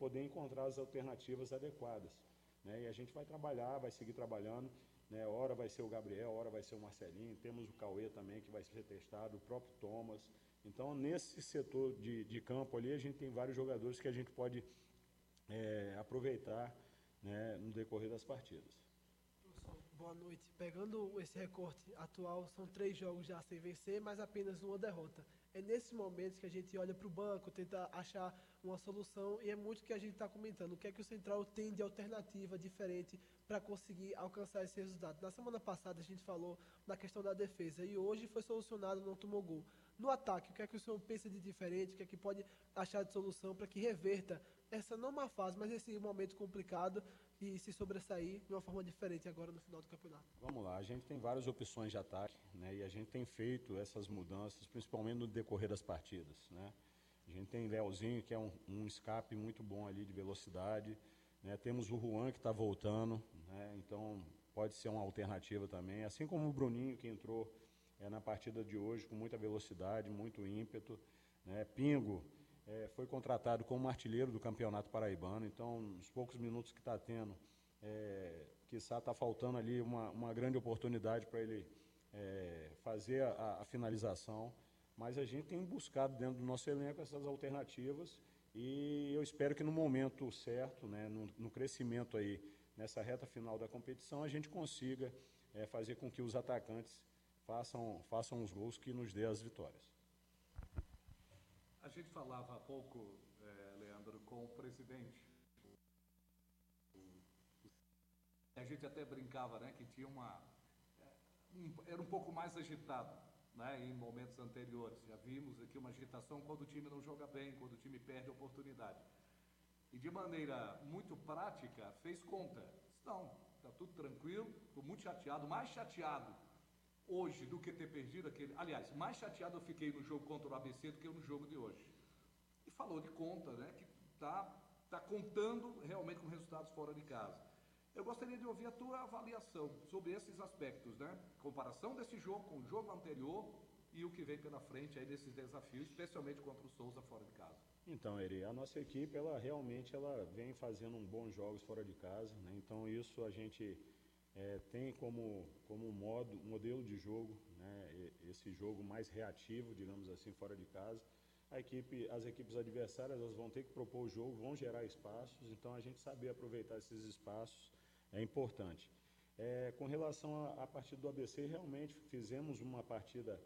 poder encontrar as alternativas adequadas, né? E a gente vai trabalhar, vai seguir trabalhando, né? Hora vai ser o Gabriel, hora vai ser o Marcelinho, temos o Cauê também que vai ser testado, o próprio Thomas. Então, nesse setor de campo ali, a gente tem vários jogadores que a gente pode aproveitar, né, no decorrer das partidas. Professor, boa noite. Pegando esse recorte atual, são 3 jogos já sem vencer, mas apenas uma derrota. É nesses momentos que a gente olha para o banco, tenta achar uma solução, e é muito que a gente está comentando. O que é que o Central tem de alternativa diferente para conseguir alcançar esse resultado? Na semana passada a gente falou da questão da defesa, e hoje foi solucionado, não tomou gol. No ataque, o que é que o senhor pensa de diferente, o que é que pode achar de solução para que reverta essa não má fase, mas esse momento complicado e se sobressair de uma forma diferente agora no final do campeonato? Vamos lá, a gente tem várias opções de ataque, né, e a gente tem feito essas mudanças, principalmente no decorrer das partidas, né. A gente tem Leozinho, que é um escape muito bom ali de velocidade, né, temos o Juan que está voltando, né, então pode ser uma alternativa também, assim como o Bruninho que entrou na partida de hoje com muita velocidade, muito ímpeto, né. Pingo foi contratado como artilheiro do Campeonato Paraibano, então nos poucos minutos que está tendo, quiçá está faltando ali uma grande oportunidade para ele fazer a finalização, mas a gente tem buscado dentro do nosso elenco essas alternativas e eu espero que no momento certo, né, no crescimento aí, nessa reta final da competição, a gente consiga fazer com que os atacantes façam os gols que nos dê as vitórias. A gente falava há pouco, Leandro, com o presidente. A gente até brincava, né, que tinha era um pouco mais agitado, né, em momentos anteriores. Já vimos aqui uma agitação quando o time não joga bem, quando o time perde a oportunidade. E de maneira muito prática, fez conta. Não, está tudo tranquilo, estou muito chateado, mais chateado hoje do que ter perdido aquele... Aliás, mais chateado eu fiquei no jogo contra o ABC do que no jogo de hoje. E falou de conta, né, que tá contando realmente com resultados fora de casa. Eu gostaria de ouvir a tua avaliação sobre esses aspectos, né? Comparação desse jogo com o jogo anterior e o que vem pela frente aí desses desafios, especialmente contra o Souza fora de casa. Então, Eri, a nossa equipe, ela vem fazendo bons jogos fora de casa, né? Então isso a gente tem como modelo de jogo, né? Esse jogo mais reativo, digamos assim, fora de casa. As equipes adversárias, elas vão ter que propor o jogo, vão gerar espaços, então a gente saber aproveitar esses espaços é importante. Com relação à partida do ABC, realmente fizemos uma partida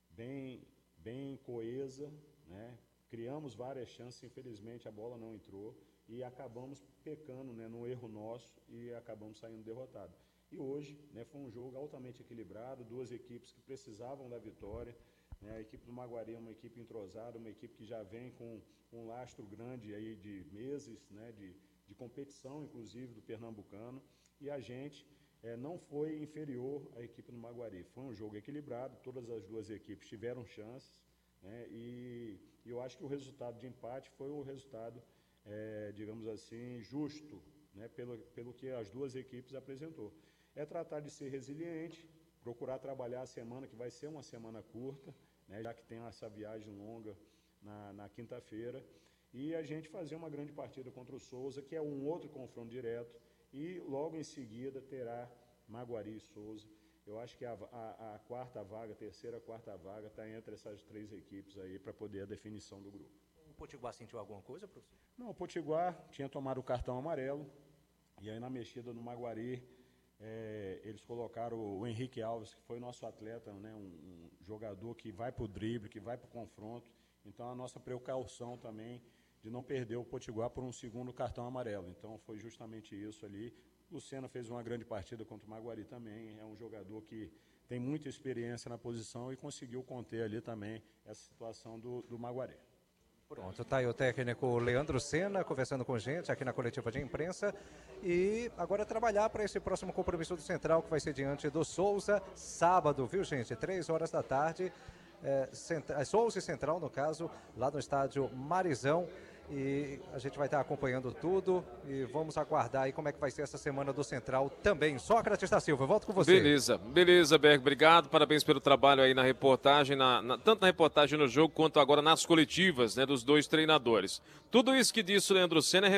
bem coesa, né? Criamos várias chances, infelizmente a bola não entrou e acabamos pecando, né, no erro nosso e acabamos saindo derrotados. E hoje, né, foi um jogo altamente equilibrado, 2 equipes que precisavam da vitória, né? A equipe do Maguari é uma equipe entrosada, uma equipe que já vem com um lastro grande aí de meses, né, de competição, inclusive, do Pernambucano, e a gente não foi inferior à equipe do Maguari. Foi um jogo equilibrado, todas as 2 equipes tiveram chances, né, e eu acho que o resultado de empate foi o resultado, digamos assim, justo, né, pelo que as 2 equipes apresentou. É tratar de ser resiliente, procurar trabalhar a semana, que vai ser uma semana curta, né, já que tem essa viagem longa na quinta-feira, e a gente fazer uma grande partida contra o Souza, que é um outro confronto direto, e logo em seguida terá Maguari e Souza. Eu acho que a terceira, quarta vaga está entre essas 3 equipes aí para poder a definição do grupo. O Potiguar sentiu alguma coisa, professor? Não, o Potiguar tinha tomado o cartão amarelo, e aí na mexida no Maguari, eles colocaram o Henrique Alves, que foi nosso atleta, né, um jogador que vai para o drible, que vai para o confronto. Então a nossa precaução também de não perder o Potiguar por um segundo cartão amarelo. Então foi justamente isso ali. Lucena fez uma grande partida contra o Maguari também, é um jogador que tem muita experiência na posição e conseguiu conter ali também essa situação do Maguari. Pronto, está aí o técnico Leandro Senna conversando com a gente aqui na coletiva de imprensa e agora trabalhar para esse próximo compromisso do Central que vai ser diante do Souza, sábado, viu gente, 3 horas da tarde, Souza e Central no caso, lá no estádio Marizão. E a gente vai estar acompanhando tudo e vamos aguardar aí como é que vai ser essa semana do Central também. Sócrates da Silva, eu volto com você. Beleza, Berg, obrigado, parabéns pelo trabalho aí na reportagem, tanto na reportagem no jogo quanto agora nas coletivas, né, dos 2 treinadores. Tudo isso que disse o Leandro Senna é